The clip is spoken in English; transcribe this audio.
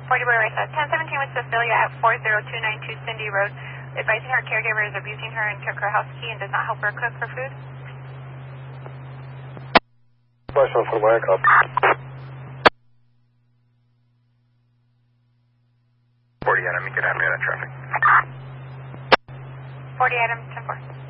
40 Boy Race 1017 with Cecilia at 40292 Cindy Road, advising her caregiver is abusing her and took her house key and does not help her cook her food. Question for my cop. 40 Adam, you can have me on that traffic. 40 Adam, 10-4.